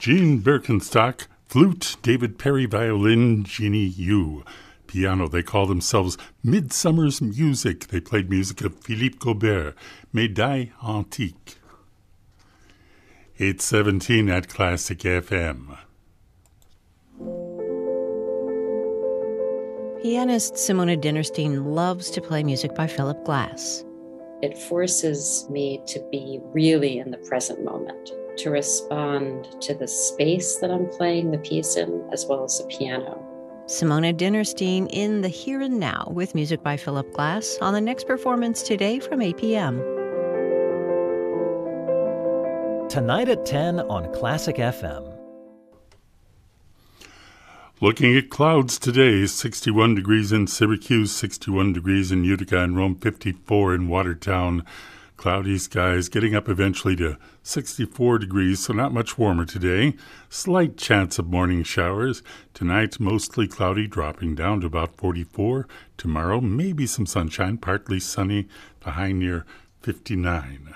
Gene Birkenstock, flute, David Perry violin, Jeannie Yu. Piano, they call themselves Midsummer's Music. They played music of Philippe Gaubert, Médaille Antique. 8:17 at Classic FM. Pianist Simona Dinnerstein loves to play music by Philip Glass. It forces me to be really in the present moment, to respond to the space that I'm playing the piece in, as well as the piano. Simona Dinnerstein in the here and now with music by Philip Glass on the next performance today from 8 p.m. Tonight at 10 on Classic FM. Looking at clouds today, 61 degrees in Syracuse, 61 degrees in Utica and Rome, 54 in Watertown. Cloudy skies getting up eventually to 64 degrees, so not much warmer today. Slight chance of morning showers. Tonight, mostly cloudy, dropping down to about 44. Tomorrow, maybe some sunshine, partly sunny, the high near 59.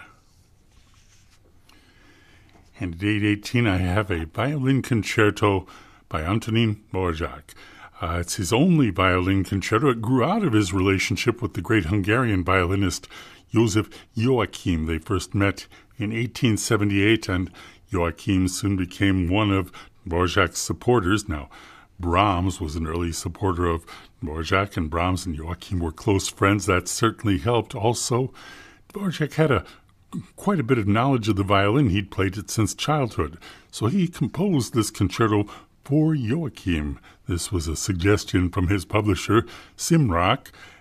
And at 8:18, I have a violin concerto by Antonín Dvořák. It's his only violin concerto. It grew out of his relationship with the great Hungarian violinist József Joachim. They first met in 1878, and Joachim soon became one of Dvořák's supporters. Now, Brahms was an early supporter of Dvořák, and Brahms and Joachim were close friends. That certainly helped. Also, Dvořák had quite a bit of knowledge of the violin. He'd played it since childhood. So he composed this concerto for Joachim. This was a suggestion from his publisher, Simrock,